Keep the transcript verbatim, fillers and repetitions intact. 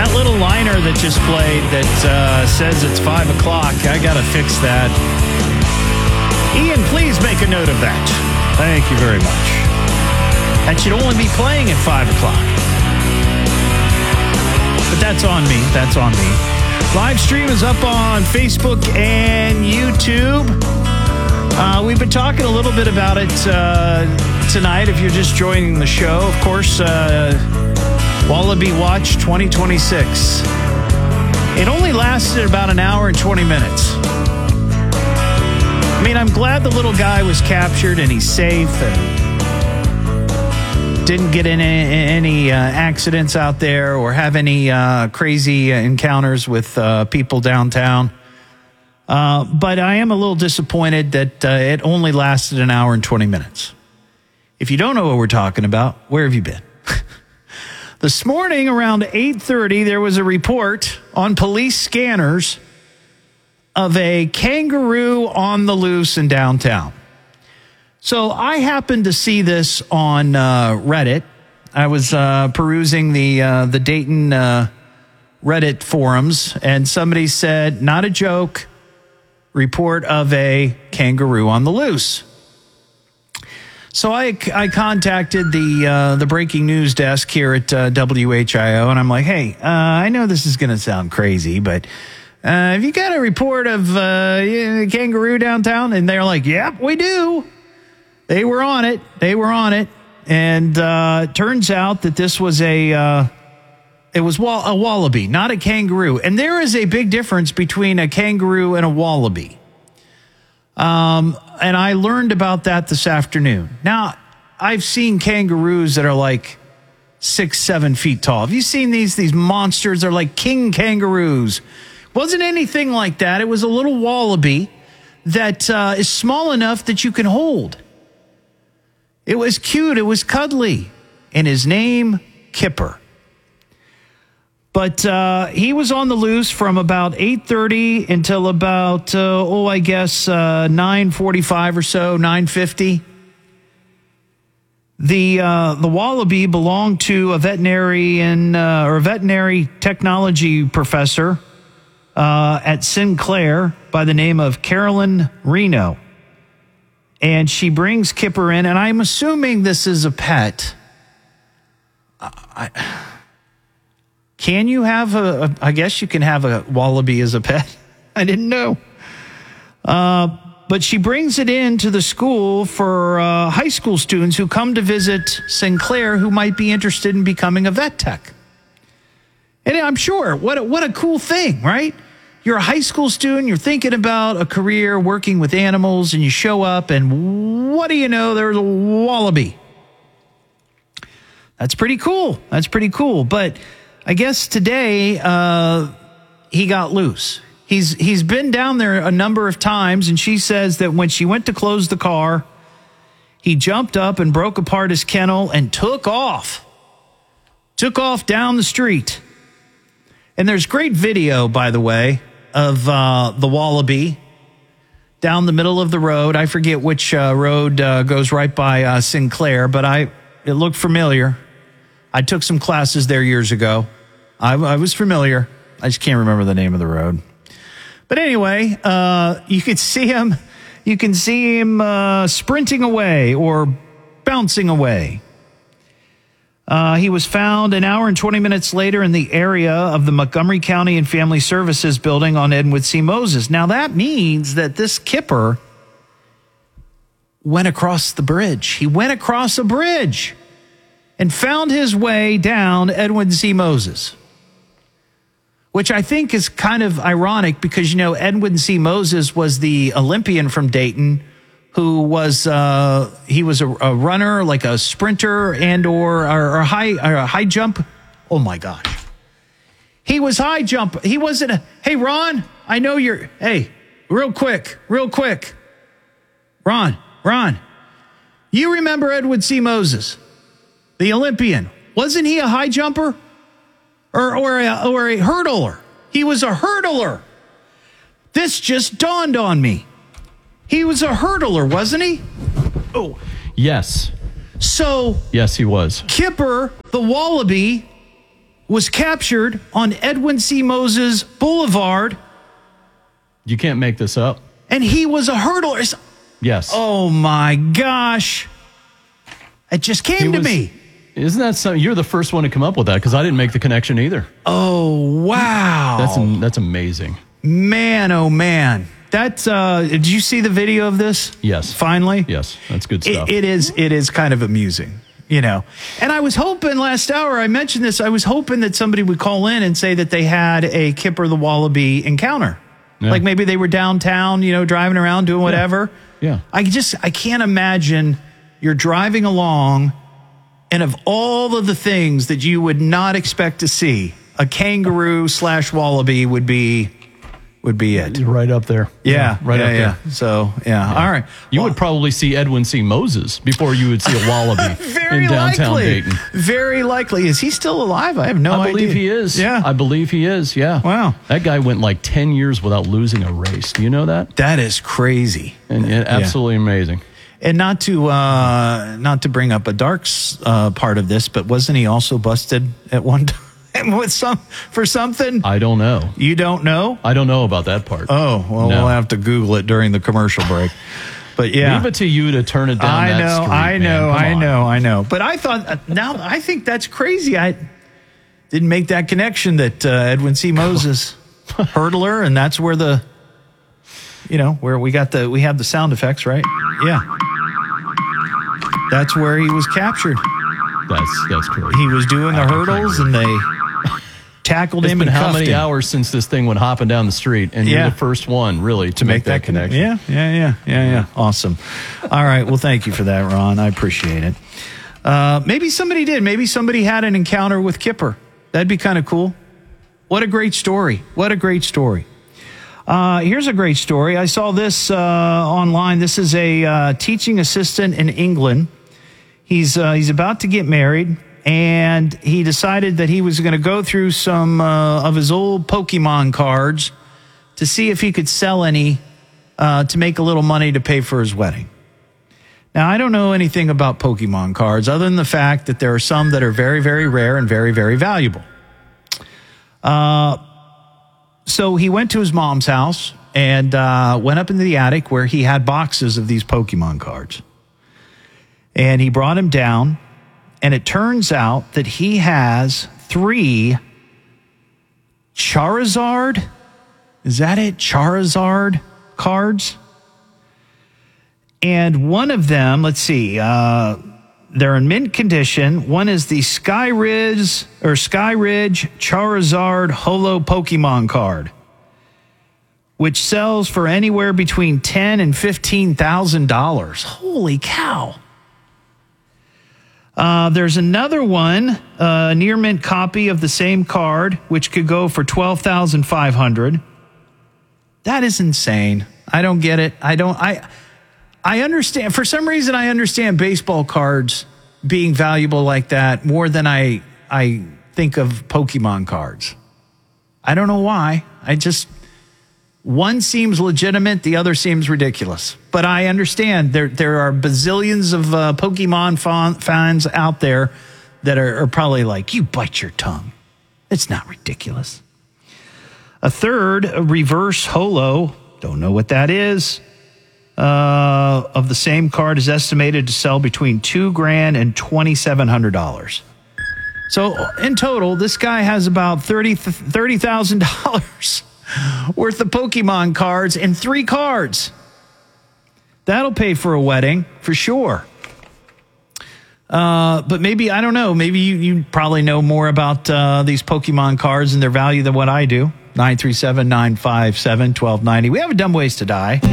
That little liner that just played that uh, says it's five o'clock, I got to fix that. Ian, please make a note of that. Thank you very much. That should only be playing at five o'clock. But that's on me. That's on me. Live stream is up on Facebook and YouTube. Uh, we've been talking a little bit about it uh, tonight. If you're just joining the show, of course, uh, Wallaby Watch twenty twenty-six. It only lasted about an hour and twenty minutes. I mean, I'm glad the little guy was captured and he's safe and didn't get in any uh, accidents out there or have any uh, crazy encounters with uh, people downtown. Uh, but I am a little disappointed that uh, it only lasted an hour and twenty minutes. If you don't know what we're talking about, where have you been? This morning around eight thirty, there was a report on police scanners of a kangaroo on the loose in downtown. So I happened to see this on uh, Reddit. I was uh, perusing the uh, the Dayton uh, Reddit forums, and somebody said, not a joke, report of a kangaroo on the loose. So I, I contacted the uh, the breaking news desk here at uh, W H I O, and I'm like, hey, uh, I know this is going to sound crazy, but uh, have you got a report of uh, a kangaroo downtown? And they're like, yep, we do. They were on it. They were on it. And uh, it turns out that this was a, uh, it was wall- a wallaby, not a kangaroo. And there is a big difference between a kangaroo and a wallaby. Um, and I learned about that this afternoon. Now, I've seen kangaroos that are like six, seven feet tall. Have you seen these? These monsters? They're like king kangaroos. Wasn't anything like that. It was a little wallaby that uh, is small enough that you can hold. It was cute. It was cuddly. And his name, Kipper. But uh, he was on the loose from about eight thirty until about, uh, oh, I guess, uh, nine forty-five or so, nine fifty. The uh, the wallaby belonged to a veterinarian uh, or a veterinary technology professor uh, at Sinclair by the name of Carolyn Reno. And she brings Kipper in, and I'm assuming this is a pet. I... Can you have a, a, I guess you can have a wallaby as a pet. I didn't know. Uh, but she brings it into the school for uh, high school students who come to visit Sinclair who might be interested in becoming a vet tech. And I'm sure, what a, what a cool thing, right? You're a high school student, you're thinking about a career working with animals, and you show up, and what do you know, there's a wallaby. That's pretty cool. That's pretty cool. But I guess today uh, he got loose. He's he's been down there a number of times, and she says that when she went to close the car, he jumped up and broke apart his kennel and took off. Took off down the street. And there's great video, by the way, of uh, the wallaby down the middle of the road. I forget which uh, road uh, goes right by uh, Sinclair, but I it looked familiar. I took some classes there years ago. I, I was familiar. I just can't remember the name of the road. But anyway, uh, you could see him. You can see him uh, sprinting away or bouncing away. Uh, he was found an hour and twenty minutes later in the area of the Montgomery County and Family Services building on Edward C. Moses. Now that means that this Kipper went across the bridge. He went across a bridge and found his way down Edwin C. Moses, which I think is kind of ironic because, you know, Edwin C. Moses was the Olympian from Dayton who was, uh, he was a, a runner, like a sprinter and or, or, or high, or a high jump. Oh my gosh. He was high jump. He wasn't a, hey, Ron, I know you're, hey, real quick, real quick. Ron, Ron, you remember Edwin C. Moses? The Olympian. Wasn't he a high jumper? Or, or, a, or a hurdler? He was a hurdler. This just dawned on me. He was a hurdler, wasn't he? Oh. Yes. So. Yes, he was. Kipper, the wallaby, was captured on Edwin C. Moses Boulevard. You can't make this up. And he was a hurdler. Yes. Oh, my gosh. It just came He to was- me. Isn't that something? You're the first one to come up with that because I didn't make the connection either. Oh, wow. That's that's amazing. Man, oh, man. That's, uh, did you see the video of this? Yes. Finally? Yes, that's good stuff. It, it is, it is kind of amusing, you know. And I was hoping last hour, I mentioned this, I was hoping that somebody would call in and say that they had a Kipper the Wallaby encounter. Yeah. Like maybe they were downtown, you know, driving around doing whatever. Yeah. I just, I can't imagine you're driving along and of all of the things that you would not expect to see, a kangaroo slash wallaby would be would be it. Right up there. Yeah, right yeah, up there. yeah. So, yeah. All right. You Well, would probably see Edwin C. Moses before you would see a wallaby very in downtown likely. Dayton. Very likely. Is he still alive? I have no I idea. believe he is. Yeah. I believe he is. Yeah. Wow. That guy went like ten years without losing a race. Do you know that? That is crazy. And yeah, absolutely amazing. And not to uh, not to bring up a dark uh, part of this, but wasn't he also busted at one time with some for something? I don't know. You don't know? I don't know about that part. Oh, well, No. we'll have to Google it during the commercial break. But yeah, Leave it to you to turn it down. I that know, street, I man. know, Come I on. know, I know. But I thought uh, now I think that's crazy. I didn't make that connection that uh, Edwin C. Moses hurdler, and that's where the you know where we got the we have the sound effects, right? Yeah, that's where he was captured. That's that's crazy. He was doing the I- I hurdles, and they tackled It's him been and how cuffed many him. hours since this thing went hopping down the street, and Yeah. you're the first one really to, make, that connection. Yeah, yeah, yeah, yeah, yeah. Awesome. All right. Well, thank you for that, Ron. I appreciate it. Uh, maybe somebody did. Maybe somebody had an encounter with Kipper. That'd be kind of cool. What a great story. What a great story. Uh, here's a great story. I saw this uh, online. This is a uh, teaching assistant in England. He's uh, he's about to get married, and he decided that he was going to go through some uh, of his old Pokemon cards to see if he could sell any uh, to make a little money to pay for his wedding. Now, I don't know anything about Pokemon cards other than the fact that there are some that are very, very rare and very, very valuable. Uh, so he went to his mom's house and uh, went up into the attic where he had boxes of these Pokemon cards. And he brought him down, and it turns out that he has three Charizard, is that it? Charizard cards? And one of them, let's see, uh, they're in mint condition. One is the Skyridge or Skyridge Charizard Holo Pokemon card, which sells for anywhere between ten and fifteen thousand dollars. Holy cow! Uh, there's another one, a uh, near mint copy of the same card, which could go for twelve thousand five hundred dollars. That is insane. I don't get it. I don't. I. I understand. For some reason, I understand baseball cards being valuable like that more than I I think of Pokemon cards. I don't know why. I just, one seems legitimate, the other seems ridiculous. But I understand there there are bazillions of uh, Pokemon fan, fans out there that are, are probably like, you bite your tongue. It's not ridiculous. A third, a reverse holo, don't know what that is. Uh, of the same card is estimated to sell between two grand and twenty-seven hundred dollars. So in total, this guy has about thirty thousand dollars worth of Pokemon cards and three cards. That'll pay for a wedding for sure. Uh, but maybe, I don't know, maybe you, you probably know more about uh, these Pokemon cards and their value than what I do. nine three seven, nine five seven, one two nine zero. We have a Dumb Ways to Die.